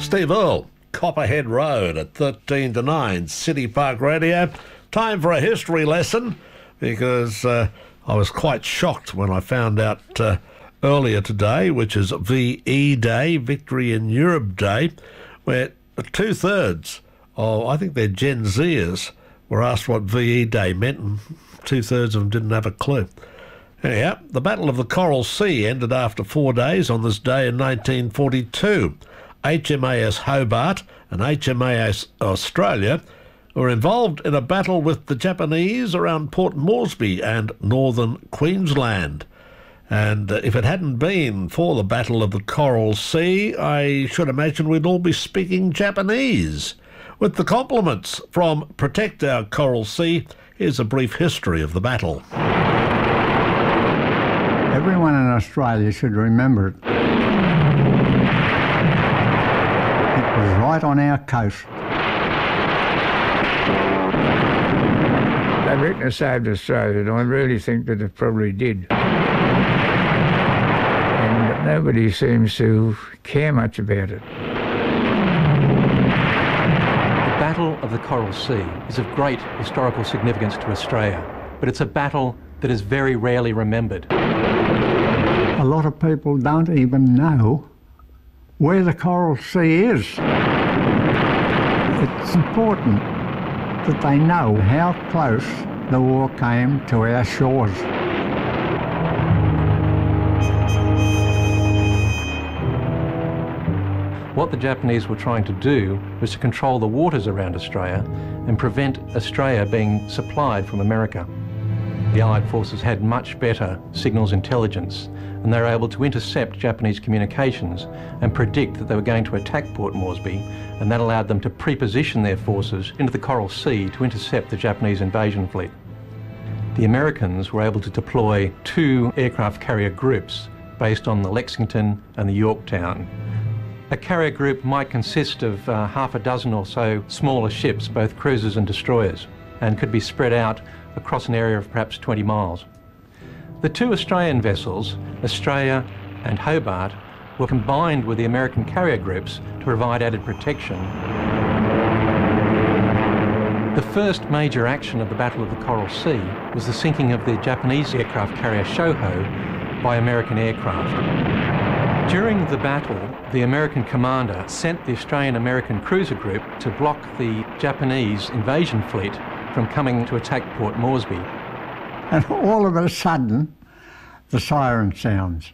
Steve Earle, Copperhead Road at 13 to 9, City Park Radio. Time for a history lesson, because I was quite shocked when I found out earlier today, which is VE Day, Victory in Europe Day, where two-thirds of, I think they're Gen Zers, were asked what VE Day meant, and two-thirds of them didn't have a clue. Anyhow, the Battle of the Coral Sea ended after 4 days on this day in 1942. HMAS Hobart and HMAS Australia were involved in a battle with the Japanese around Port Moresby and northern Queensland. And if it hadn't been for the Battle of the Coral Sea, I should imagine we'd all be speaking Japanese. With the compliments from Protect Our Coral Sea, here's a brief history of the battle. Everyone in Australia should remember it. It was right on our coast. I reckon it saved Australia, and I really think that it probably did. And nobody seems to care much about it. The Battle of the Coral Sea is of great historical significance to Australia, but it's a battle that is very rarely remembered. A lot of people don't even know where the Coral Sea is. It's important that they know how close the war came to our shores. What the Japanese were trying to do was to control the waters around Australia and prevent Australia being supplied from America. The Allied forces had much better signals intelligence, and they were able to intercept Japanese communications and predict that they were going to attack Port Moresby, and that allowed them to pre-position their forces into the Coral Sea to intercept the Japanese invasion fleet. The Americans were able to deploy 2 aircraft carrier groups based on the Lexington and the Yorktown. A carrier group might consist of half a dozen or so smaller ships, both cruisers and destroyers, and could be spread out across an area of perhaps 20 miles. The 2 Australian vessels, Australia and Hobart, were combined with the American carrier groups to provide added protection. The first major action of the Battle of the Coral Sea was the sinking of the Japanese aircraft carrier Shoho by American aircraft. During the battle, the American commander sent the Australian-American cruiser group to block the Japanese invasion fleet from coming to attack Port Moresby. And all of a sudden, the siren sounds.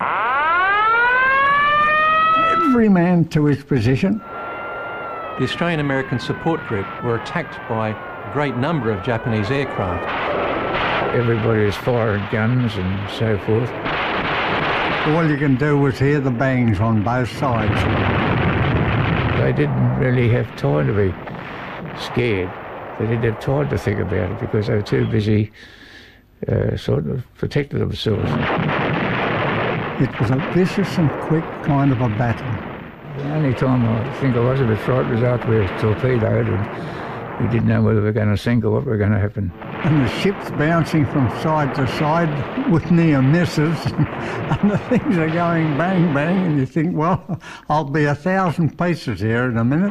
Every man to his position. The Australian-American support group were attacked by a great number of Japanese aircraft. Everybody was firing guns and so forth. All you can do was hear the bangs on both sides. They didn't really have time to be scared. They didn't have time to think about it because they were too busy sort of protecting themselves. It was a vicious and quick kind of a battle. The only time I think I was a bit frightened was after we were torpedoed and we didn't know whether we were going to sink or what was going to happen. And the ship's bouncing from side to side with near misses, and the things are going bang, bang, and you think, well, I'll be 1,000 pieces here in a minute.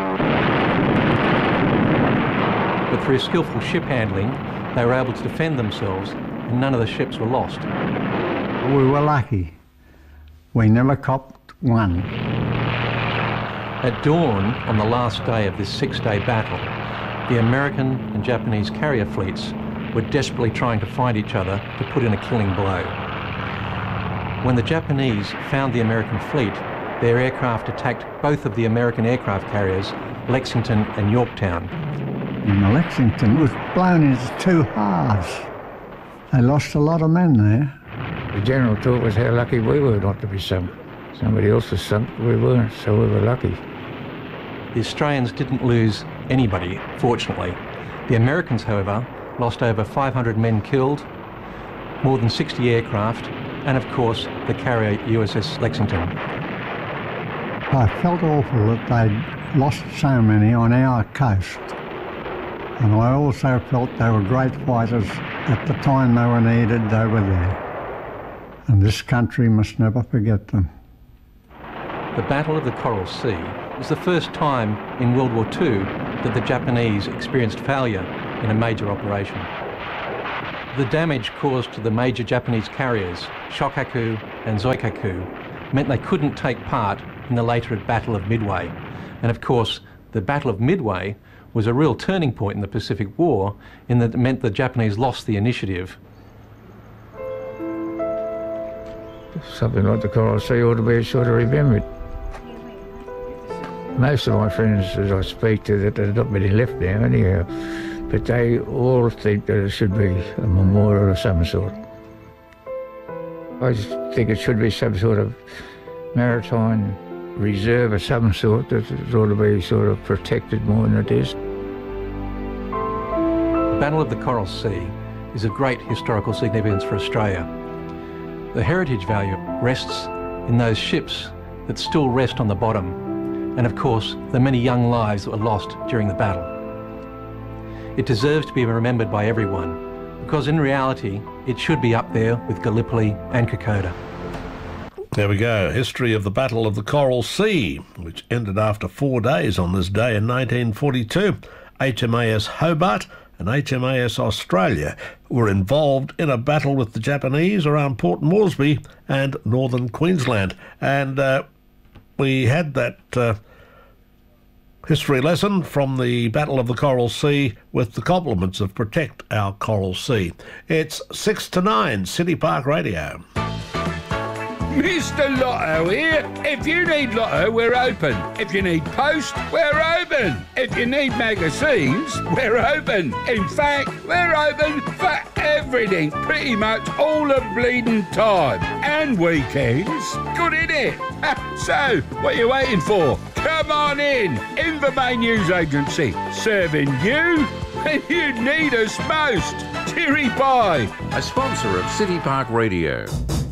But through skillful ship handling, they were able to defend themselves, and none of the ships were lost. We were lucky. We never copped one. At dawn on the last day of this 6-day battle, the American and Japanese carrier fleets were desperately trying to find each other to put in a killing blow. When the Japanese found the American fleet, their aircraft attacked both of the American aircraft carriers, Lexington and Yorktown. And the Lexington was blown into 2 halves. They lost a lot of men there. The general talk was how lucky we were not to be sunk. Somebody else was sunk, we weren't, so we were lucky. The Australians didn't lose anybody, fortunately. The Americans, however, lost over 500 men killed, more than 60 aircraft, and of course the carrier USS Lexington. I felt awful that they'd lost so many on our coast. And I also felt they were great fighters. At the time they were needed, they were there. And this country must never forget them. The Battle of the Coral Sea was the first time in World War II that the Japanese experienced failure in a major operation. The damage caused to the major Japanese carriers, Shokaku and Zoikaku, meant they couldn't take part in the later Battle of Midway. And of course, the Battle of Midway was a real turning point in the Pacific War, in that it meant the Japanese lost the initiative. Something like the Coral Sea ought to be sort of remembered. Most of my friends that I speak to, that there's not many left now anyhow, but they all think that it should be a memorial of some sort. I just think it should be some sort of maritime reserve of some sort that ought to be sort of protected more than it is. The Battle of the Coral Sea is of great historical significance for Australia. The heritage value rests in those ships that still rest on the bottom, and of course the many young lives that were lost during the battle. It deserves to be remembered by everyone, because in reality it should be up there with Gallipoli and Kokoda. There we go. History of the Battle of the Coral Sea, which ended after 4 days on this day in 1942. HMAS Hobart and HMAS Australia were involved in a battle with the Japanese around Port Moresby and northern Queensland. And we had that history lesson from the Battle of the Coral Sea with the compliments of Protect Our Coral Sea. It's 6 to 9, City Park Radio. Mr. Lotto here. If you need Lotto, we're open. If you need post, we're open. If you need magazines, we're open. In fact, we're open for everything, pretty much all the bleeding time. And weekends. Good, innit? So, what are you waiting for? Come on in. Invermain News Agency. Serving you when you need us most. Cheery bye. A sponsor of City Park Radio.